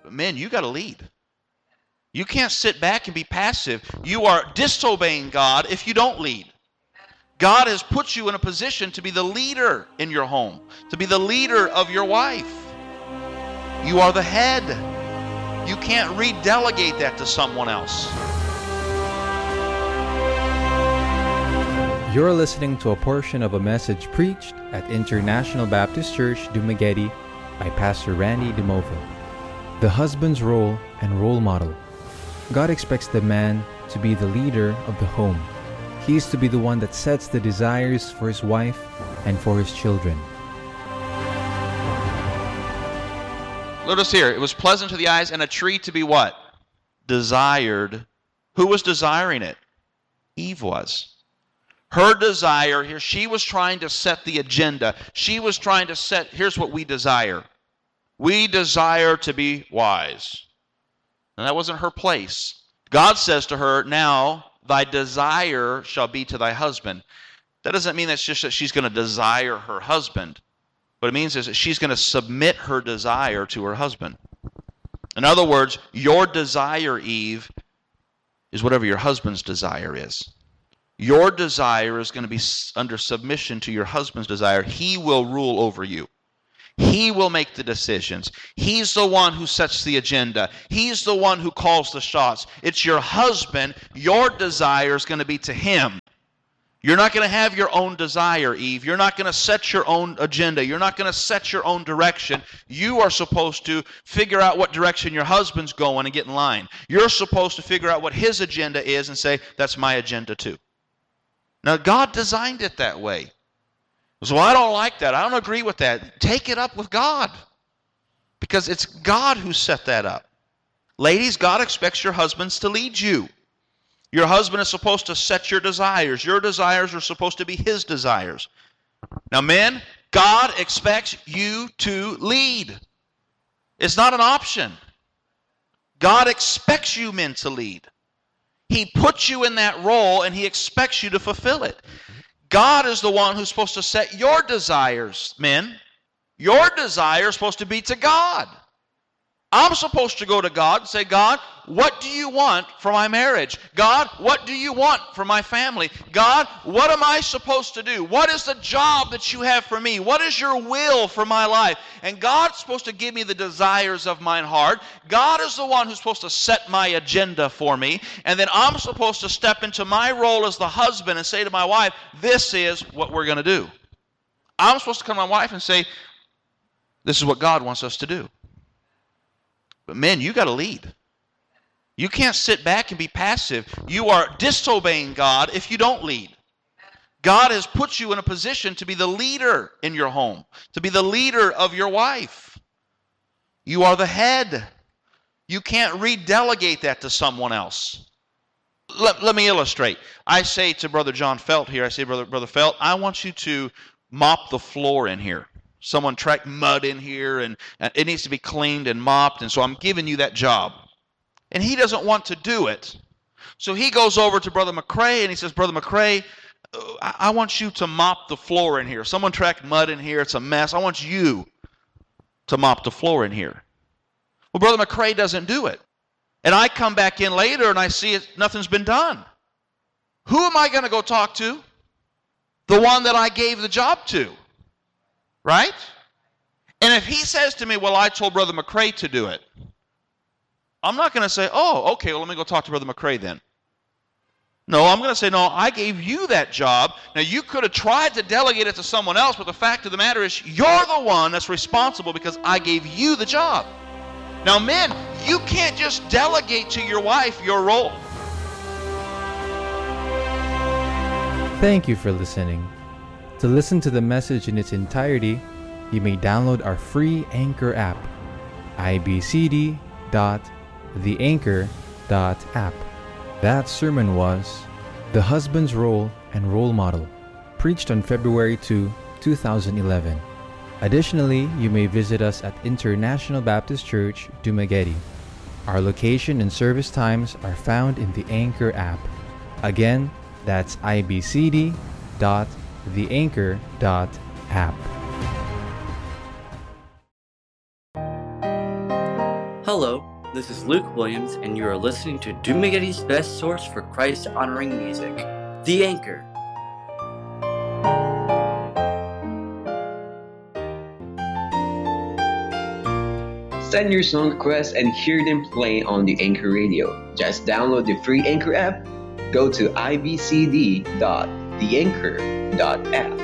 But men, you got to lead. You can't sit back and be passive. You are disobeying God if you don't lead. God has put you in a position to be the leader in your home, to be the leader of your wife. You are the head. You can't redelegate that to someone else. You're listening to a portion of a message preached at International Baptist Church, Dumaguete by Pastor Randy DeMova. The husband's role and role model. God expects the man to be the leader of the home. He is to be the one that sets the desires for his wife and for his children. Notice here, it was pleasant to the eyes and a tree to be what? Desired. Who was desiring it? Eve was. Her desire here, she was trying to set the agenda. She was trying to set, here's what we desire. We desire to be wise. And that wasn't her place. God says to her, now thy desire shall be to thy husband. That doesn't mean that's just that she's going to desire her husband. What it means is that she's going to submit her desire to her husband. In other words, your desire, Eve, is whatever your husband's desire is. Your desire is going to be under submission to your husband's desire. He will rule over you. He will make the decisions. He's the one who sets the agenda. He's the one who calls the shots. It's your husband. Your desire is going to be to him. You're not going to have your own desire, Eve. You're not going to set your own agenda. You're not going to set your own direction. You are supposed to figure out what direction your husband's going and get in line. You're supposed to figure out what his agenda is and say, that's my agenda too. Now, God designed it that way. So I don't like that. I don't agree with that. Take it up with God. Because it's God who set that up. Ladies, God expects your husbands to lead you. Your husband is supposed to set your desires. Your desires are supposed to be his desires. Now, men, God expects you to lead. It's not an option. God expects you men to lead. He puts you in that role and he expects you to fulfill it. God is the one who's supposed to set your desires, men. Your desire is supposed to be to God. I'm supposed to go to God and say, God, what do you want for my marriage? God, what do you want for my family? God, what am I supposed to do? What is the job that you have for me? What is your will for my life? And God's supposed to give me the desires of mine heart. God is the one who's supposed to set my agenda for me. And then I'm supposed to step into my role as the husband and say to my wife, this is what we're going to do. I'm supposed to come to my wife and say, this is what God wants us to do. But men, you got to lead. You can't sit back and be passive. You are disobeying God if you don't lead. God has put you in a position to be the leader in your home, to be the leader of your wife. You are the head. You can't redelegate that to someone else. Let me illustrate. I say to Brother John Felt here, I say, Brother Felt, I want you to mop the floor in here. Someone tracked mud in here, and it needs to be cleaned and mopped, and so I'm giving you that job. And he doesn't want to do it. So he goes over to Brother McCrae, and he says, Brother McCrae, I want you to mop the floor in here. Someone tracked mud in here. It's a mess. I want you to mop the floor in here. Well, Brother McCrae doesn't do it. And I come back in later, and I see nothing's been done. Who am I going to go talk to? The one that I gave the job to. Right? And if he says to me, well, I told Brother McCrae to do it, I'm not going to say, oh, okay, well, let me go talk to Brother McCrae then. No, I'm going to say, no, I gave you that job. Now, you could have tried to delegate it to someone else, but the fact of the matter is you're the one that's responsible because I gave you the job. Now, men, you can't just delegate to your wife your role. Thank you for listening. To listen to the message in its entirety, you may download our free Anchor app, ibcd.theanchor.app. That sermon was The Husband's Role and Role Model, preached on February 2, 2011. Additionally, you may visit us at International Baptist Church, Dumaguete. Our location and service times are found in the Anchor app. Again, that's ibcd.theanchor.app. Hello, this is Luke Williams, and you are listening to Dumaggetti's best source for Christ-honoring music, The Anchor. Send your song requests and hear them play on the Anchor Radio. Just download the free Anchor app, go to ibcd.theanchor.app,